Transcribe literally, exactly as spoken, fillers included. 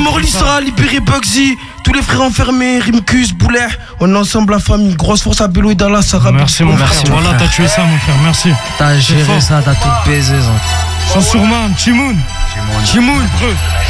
mort Lisa, libéré Bugsy, tous les frères enfermés, Rimkus, Boulet. On est ensemble la famille, grosse force à Bello et Dallas, Sarah. Merci mon frère, voilà t'as tué ça mon frère, merci. T'as géré ça, t'as tout baisé ça. Sans surman, Chimoun. Chimoun, Chimoun.